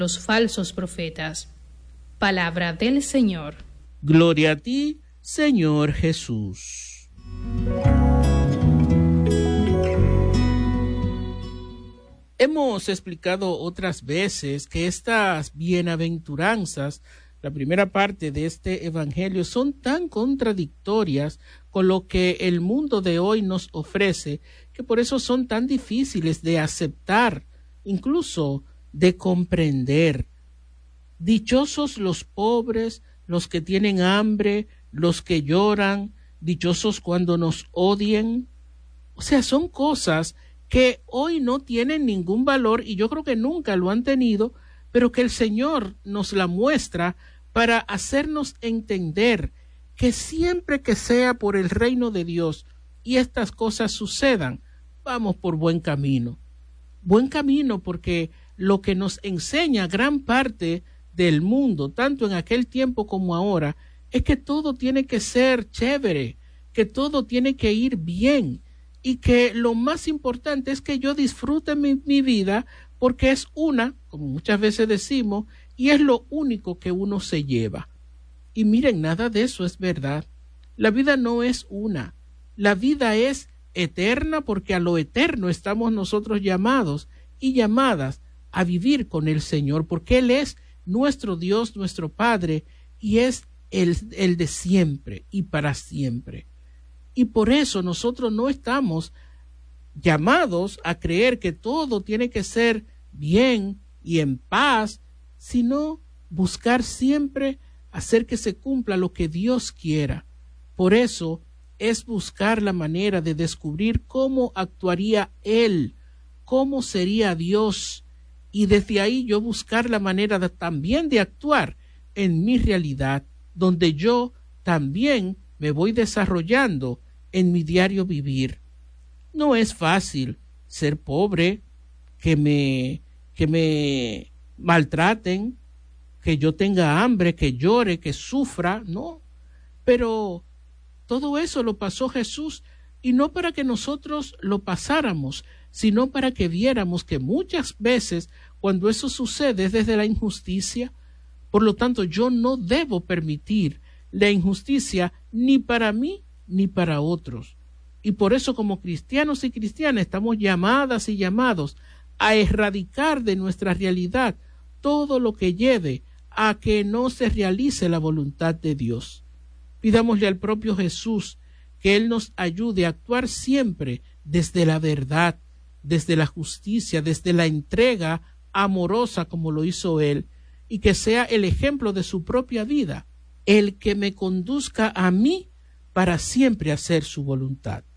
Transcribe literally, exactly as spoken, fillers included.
los falsos profetas. Palabra del Señor. Gloria a ti, Señor Jesús. Hemos explicado otras veces que estas bienaventuranzas, la primera parte de este evangelio, son tan contradictorias con lo que el mundo de hoy nos ofrece, que por eso son tan difíciles de aceptar, incluso de comprender. Dichosos los pobres, los que tienen hambre, los que lloran, dichosos cuando nos odien. O sea, son cosas que hoy no tienen ningún valor y yo creo que nunca lo han tenido, pero que el Señor nos la muestra para hacernos entender que siempre que sea por el reino de Dios y estas cosas sucedan, vamos por buen camino. Buen camino porque lo que nos enseña gran parte del mundo, tanto en aquel tiempo como ahora, es que todo tiene que ser chévere, que todo tiene que ir bien y que lo más importante es que yo disfrute mi, mi vida porque es una, como muchas veces decimos, y es lo único que uno se lleva. Y miren, nada de eso es verdad. La vida no es una. La vida es eterna porque a lo eterno estamos nosotros llamados y llamadas a vivir con el Señor, porque Él es nuestro Dios, nuestro Padre, y es el, el de siempre y para siempre. Y por eso nosotros no estamos llamados a creer que todo tiene que ser bien y en paz, sino buscar siempre hacer que se cumpla lo que Dios quiera. Por eso es buscar la manera de descubrir cómo actuaría Él, cómo sería Dios, y desde ahí yo buscar la manera de, también de actuar en mi realidad, donde yo también me voy desarrollando en mi diario vivir. No es fácil ser pobre, que me, que me maltraten, que yo tenga hambre, que llore, que sufra, no. Pero todo eso lo pasó Jesús, y no para que nosotros lo pasáramos, sino para que viéramos que muchas veces cuando eso sucede es desde la injusticia. Por lo tanto, yo no debo permitir la injusticia ni para mí ni para otros. Y por eso, como cristianos y cristianas, estamos llamadas y llamados a erradicar de nuestra realidad todo lo que lleve a que no se realice la voluntad de Dios. Pidámosle al propio Jesús que Él nos ayude a actuar siempre desde la verdad, desde la justicia, desde la entrega amorosa como lo hizo Él, y que sea el ejemplo de su propia vida, el que me conduzca a mí para siempre hacer su voluntad.